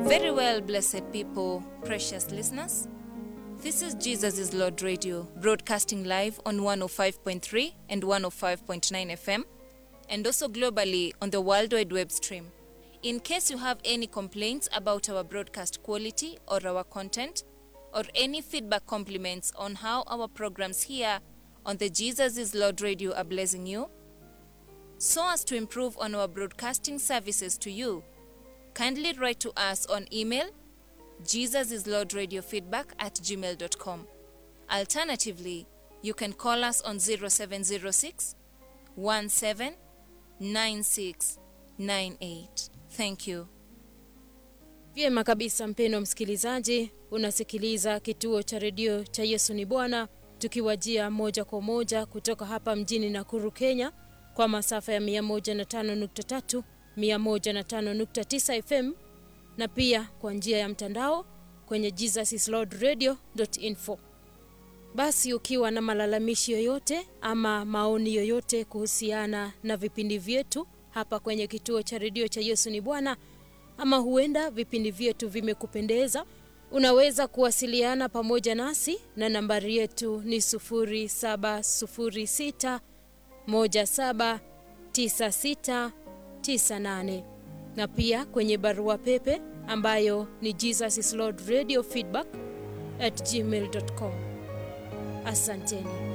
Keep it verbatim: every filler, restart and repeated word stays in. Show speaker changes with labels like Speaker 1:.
Speaker 1: Very well, blessed people, precious listeners. This is Jesus is Lord Radio, broadcasting live on one oh five point three and one oh five point nine F M, and also globally on the World Wide Web stream. In case you have any complaints about our broadcast quality or our content, or any feedback compliments on how our programs here on the Jesus is Lord Radio are blessing you, so as to improve on our broadcasting services to you, kindly write to us on email jesusislordradiofeedback at gmail dot com. Alternatively, you can call us on zero seven zero six, one seven, nine six nine eight. Thank you.
Speaker 2: Vyema kabisa mpendwa msikilizaji, unasikiliza kituo cha redio cha Yesu ni Bwana, tukiwajia moja kwa moja kutoka hapa mjini Nakuru, Kenya, kwa masafa ya mia moja na tano nukta tatu, mia moja na tano nukta tisa F M, na pia kwa njia ya mtandao kwenye jesus is lord radio dot info. Basi ukiwa na malalamishi yoyote ama maoni yoyote kuhusiana na vipindi vyetu hapa kwenye kituo cha redio cha Yesu ni Bwana, ama huenda vipindi vyetu vimekupendeza, unaweza kuwasiliana pamoja nasi na nambari yetu ni sufuri saba sufuri sita, moja saba tisa sita tisa nane, na pia kwenye barua pepe ambayo ni jesusislordradiofeedback at gmail dot com. Asanteni.